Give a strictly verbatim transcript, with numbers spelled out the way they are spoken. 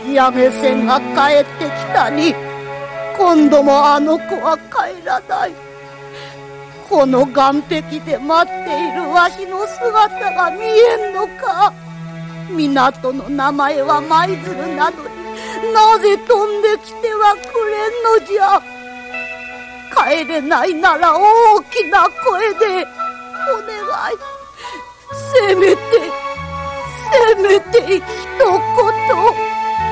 地上げ船が帰ってきたり、今度もあの子は帰らない。この岸壁で待っているわしの姿が見えんのか。港の名前は舞鶴なのに、なぜ飛んできてはくれんのじゃ。帰れないなら大きな声でお願い。せめてせめて一言。